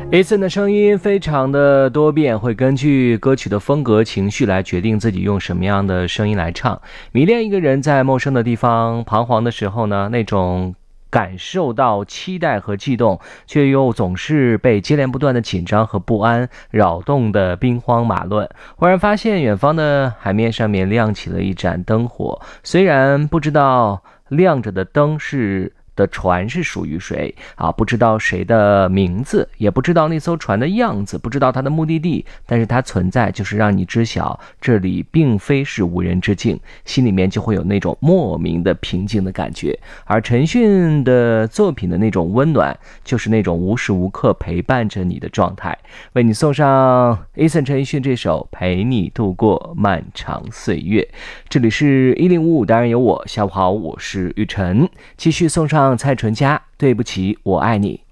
Eason 的声音非常的多变，会根据歌曲的风格、情绪来决定自己用什么样的声音来唱。迷恋一个人在陌生的地方彷徨的时候呢，那种感受到期待和悸动，却又总是被接连不断的紧张和不安扰动的兵荒马乱。忽然发现远方的海面上面亮起了一盏灯火，虽然不知道亮着的灯的船是属于谁啊？不知道谁的名字，也不知道那艘船的样子，不知道它的目的地，但是它存在，就是让你知晓这里并非是无人之境，心里面就会有那种莫名的平静的感觉。而陈奕的作品的那种温暖，就是那种无时无刻陪伴着你的状态。为你送上 Eason 陈奕迅这首《陪你度过漫长岁月》。这里是1055，当然有我，下午好，我是玉晨，继续送上蔡淳佳，对不起，我爱你。